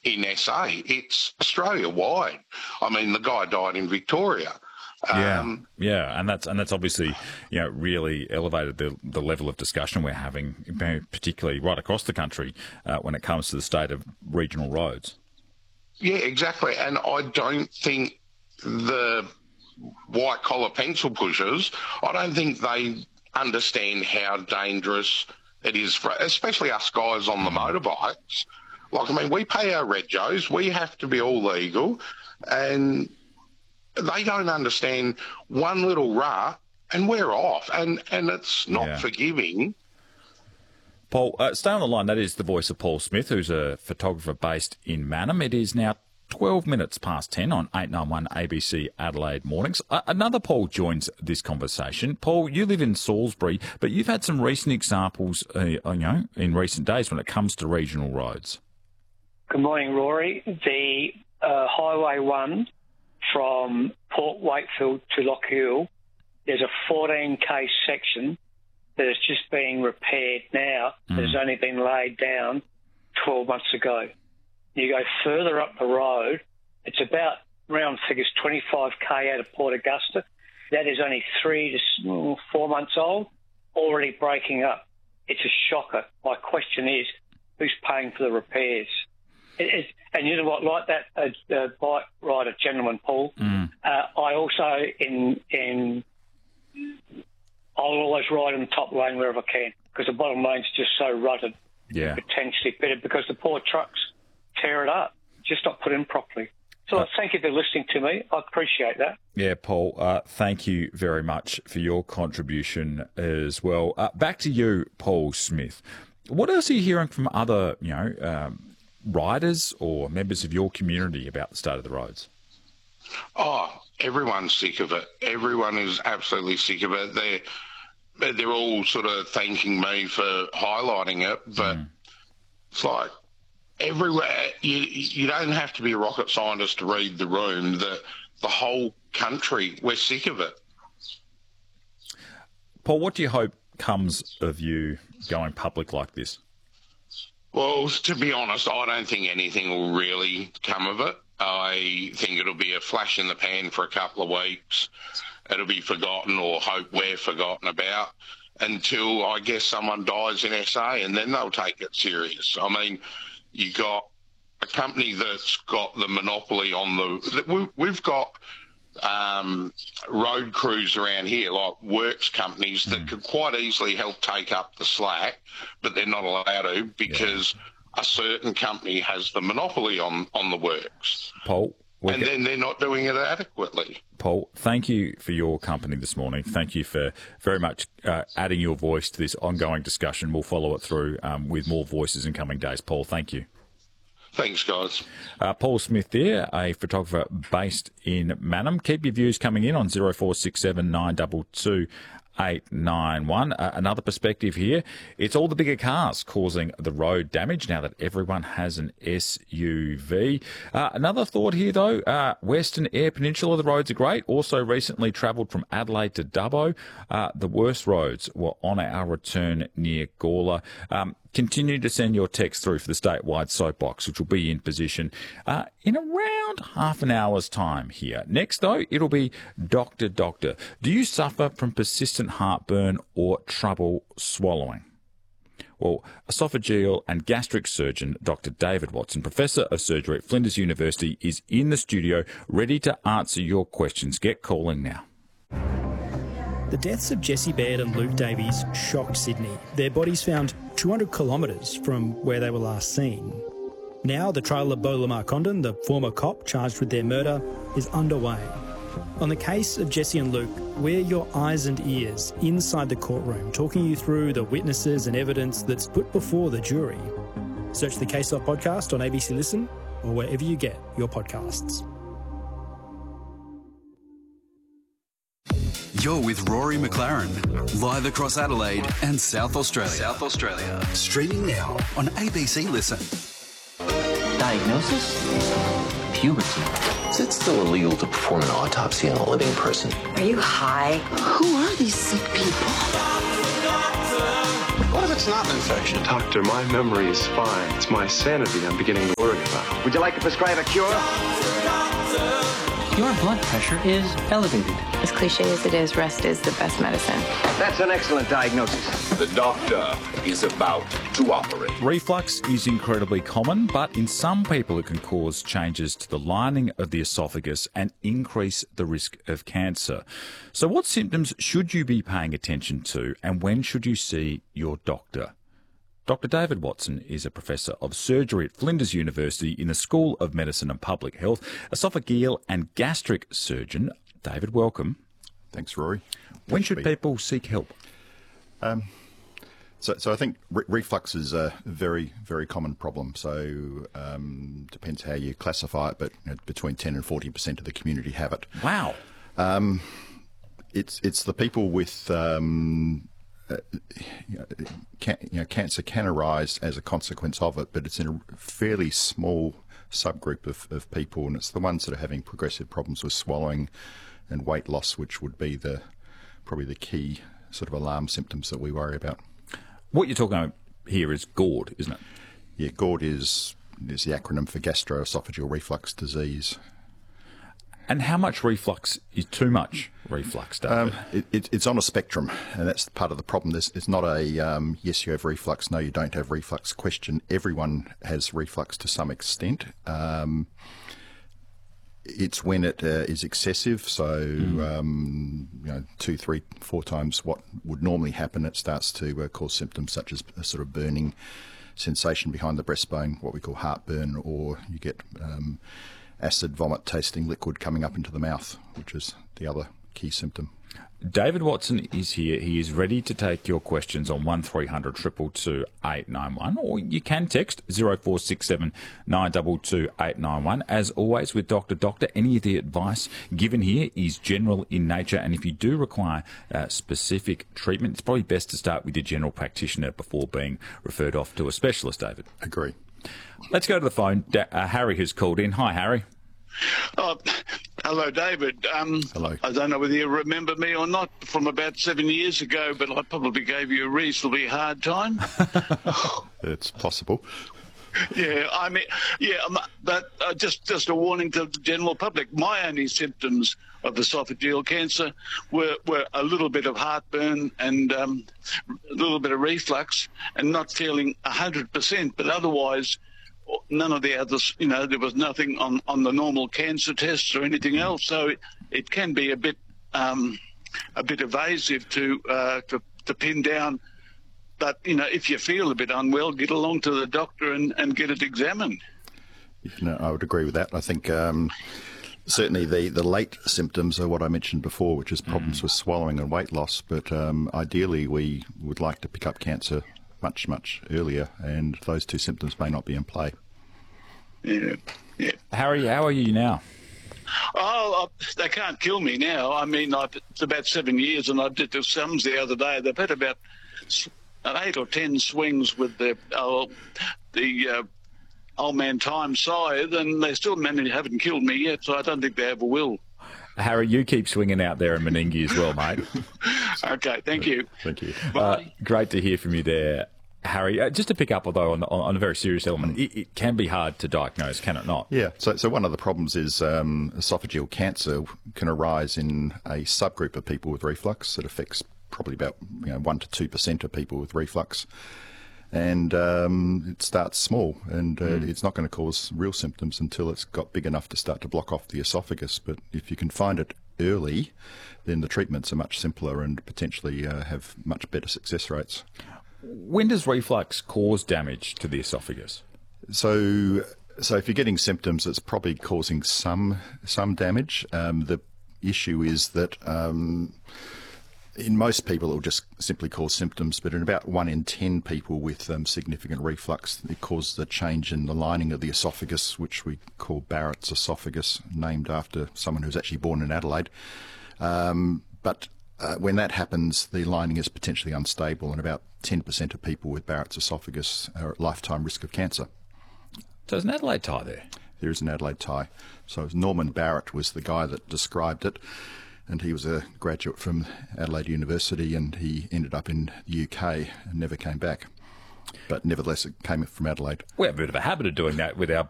in SA. It's Australia-wide. I mean, the guy died in Victoria. And that's obviously, really elevated the level of discussion we're having, particularly right across the country when it comes to the state of regional roads. Yeah, exactly. And I don't think the white-collar pencil pushers, I don't think they understand how dangerous it is, especially us guys on the motorbikes. Like, I mean, we pay our regos, we have to be all legal, and they don't understand one little rut and we're off, and it's not forgiving. Paul, stay on the line. That is the voice of Paul Smith, who's a photographer based in Mannum. It is now 12 minutes past 10 on 891 ABC Adelaide Mornings. Another Paul joins this conversation. Paul, you live in Salisbury, but you've had some recent examples, in recent days when it comes to regional roads. Good morning, Rory. The Highway 1 from Port Wakefield to Lockhill, there's a 14k section that is just being repaired now that has only been laid down 12 months ago. You go further up the road, it's about, round figures, 25k out of Port Augusta. That is only 3 to 4 months old, already breaking up. It's a shocker. My question is, who's paying for the repairs? And you know what, like that bike rider gentleman, Paul, I also, I'll always ride in the top lane wherever I can because the bottom lane's just so rutted, potentially pitted, because the poor trucks tear it up, just not put in properly. So thank you for listening to me. I appreciate that. Yeah, Paul, thank you very much for your contribution as well. Back to you, Paul Smith. What else are you hearing from other, riders or members of your community about the state of the roads? Oh, everyone's sick of it. Everyone is absolutely sick of it. They're all sort of thanking me for highlighting it, but it's like everywhere. You don't have to be a rocket scientist to read the room. The whole country, we're sick of it. Paul, what do you hope comes of you going public like this? Well, to be honest, I don't think anything will really come of it. I think it'll be a flash in the pan for a couple of weeks. It'll be forgotten, or hope we're forgotten about, until, I guess, someone dies in SA, and then they'll take it serious. I mean, you got a company that's got the monopoly on the... We've got road crews around here, like works companies, that could quite easily help take up the slack, but they're not allowed to because a certain company has the monopoly on the works. Paul, then they're not doing it adequately. Paul, thank you for your company this morning. Thank you for very much adding your voice to this ongoing discussion. We'll follow it through with more voices in coming days. Paul, thank you. Thanks, guys. Paul Smith there, a photographer based in Mannum. Keep your views coming in on 0467 922 891. Another perspective here, it's all the bigger cars causing the road damage now that everyone has an SUV. Another thought here, though, Western Eyre Peninsula, the roads are great. Also recently travelled from Adelaide to Dubbo. The worst roads were on our return near Gawler. Continue to send your text through for the statewide soapbox, which will be in position in around half an hour's time here. Next, though, it'll be Doctor. Do you suffer from persistent heartburn or trouble swallowing? Well, esophageal and gastric surgeon Dr. David Watson, Professor of Surgery at Flinders University, is in the studio ready to answer your questions. Get calling now. The deaths of Jessie Baird and Luke Davies shocked Sydney. Their bodies found 200 kilometres from where they were last seen. Now the trial of Beau Lamar Condon, the former cop charged with their murder, is underway. On the case of Jessie and Luke, we're your eyes and ears inside the courtroom, talking you through the witnesses and evidence that's put before the jury. Search the Case Off podcast on ABC Listen or wherever you get your podcasts. You're with Rory McLaren, live across Adelaide and South Australia. Streaming now on ABC Listen. Diagnosis? Puberty. Is it still illegal to perform an autopsy on a living person? Are you high? Who are these sick people? What if it's not an infection? Doctor, my memory is fine. It's my sanity I'm beginning to worry about. Would you like to prescribe a cure? Your blood pressure is elevated. As cliche as it is, rest is the best medicine. That's an excellent diagnosis. The doctor is about to operate. Reflux is incredibly common, but in some people it can cause changes to the lining of the esophagus and increase the risk of cancer. So what symptoms should you be paying attention to, and when should you see your doctor? Dr. David Watson is a professor of surgery at Flinders University in the School of Medicine and Public Health, esophageal and gastric surgeon. David, welcome. Thanks, Rory. When should people seek help? So I think reflux is a very, very common problem. So depends how you classify it, but between 10 and 40% of the community have it. Wow. It's the people with cancer can arise as a consequence of it, but it's in a fairly small subgroup of people, and it's the ones that are having progressive problems with swallowing and weight loss, which would be probably the key sort of alarm symptoms that we worry about. What you're talking about here is GORD, isn't it? Yeah, GORD is the acronym for gastroesophageal reflux disease. And how much reflux is too much reflux, David? It's on a spectrum, and that's part of the problem. It's not a yes, you have reflux, no, you don't have reflux question. Everyone has reflux to some extent. It's when it is excessive, so 2, 3, 4 times what would normally happen, it starts to cause symptoms such as a sort of burning sensation behind the breastbone, what we call heartburn, or you get acid vomit tasting liquid coming up into the mouth, which is the other key symptom. David Watson is here. He is ready to take your questions on 1300 222 891, or you can text 0467 922 891. As always with Dr. Doctor, any of the advice given here is general in nature, and if you do require specific treatment, it's probably best to start with your general practitioner before being referred off to a specialist, David. Agree. Let's go to the phone. Harry has called in. Hi, Harry. Hello, David. Hello. I don't know whether you remember me or not from about 7 years ago, but I probably gave you a reasonably hard time. It's possible. Yeah, I mean, but just a warning to the general public. My only symptoms of esophageal cancer were a little bit of heartburn and a little bit of reflux and not feeling 100%, but otherwise none of the others, there was nothing on the normal cancer tests or anything else. So it can be a bit evasive to pin down. But, if you feel a bit unwell, get along to the doctor and get it examined. No, I would agree with that. I think certainly the late symptoms are what I mentioned before, which is problems with swallowing and weight loss. But ideally, we would like to pick up cancer much, much earlier, and those two symptoms may not be in play. Yeah. Harry, how are you now? Oh, they can't kill me now. I mean, it's about 7 years, and I did the sums the other day. They've had about 8 or 10 swings with the old man time scythe, and they still haven't killed me yet, so I don't think they ever will. Harry, you keep swinging out there in Meningie as well, mate. Okay, thank you. Thank you. Great to hear from you there, Harry. Just to pick up, though, on a very serious element, it can be hard to diagnose, can it not? Yeah. So one of the problems is esophageal cancer can arise in a subgroup of people with reflux. It affects probably about 1 to 2% of people with reflux. And it starts small, and it's not going to cause real symptoms until it's got big enough to start to block off the esophagus. But if you can find it early, then the treatments are much simpler and potentially have much better success rates. When does reflux cause damage to the esophagus? So if you're getting symptoms, it's probably causing some damage. The issue is that in most people, it will just simply cause symptoms, but in about 1 in 10 people with significant reflux, it causes a change in the lining of the esophagus, which we call Barrett's esophagus, named after someone who was actually born in Adelaide. But when that happens, the lining is potentially unstable, and about 10% of people with Barrett's esophagus are at lifetime risk of cancer. So there's an Adelaide tie there? There is an Adelaide tie. So Norman Barrett was the guy that described it. and he was a graduate from Adelaide University, and he ended up in the UK and never came back. But nevertheless, it came from Adelaide. We have a bit of a habit of doing that with our